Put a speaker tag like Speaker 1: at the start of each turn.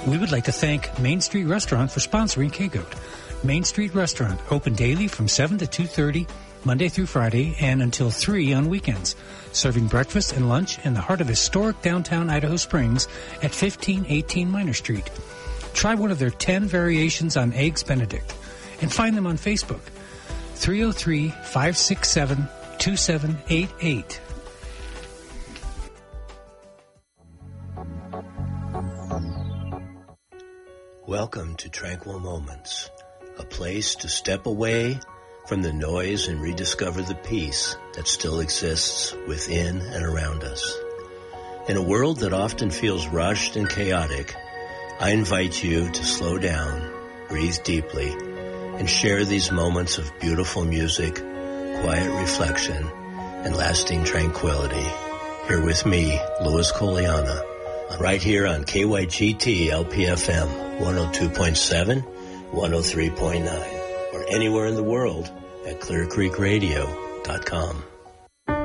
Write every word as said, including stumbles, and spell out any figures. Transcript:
Speaker 1: We would like to thank Main Street Restaurant for sponsoring K-Goat. Main Street Restaurant, open daily from seven to two thirty, Monday through Friday, and until three on weekends. Serving breakfast and lunch in the heart of historic downtown Idaho Springs at fifteen eighteen Minor Street. Try one of their ten variations on Eggs Benedict and find them on Facebook. three oh three, five six seven, two seven eight eight.
Speaker 2: Welcome to Tranquil Moments, a place to step away from the noise and rediscover the peace that still exists within and around us. In a world that often feels rushed and chaotic, I invite you to slow down, breathe deeply, and share these moments of beautiful music, quiet reflection, and lasting tranquility. Here with me, Louis Coliana, right here on K Y G T L P F M one oh two point seven, one oh three point nine, or anywhere in the world at clear creek radio dot com.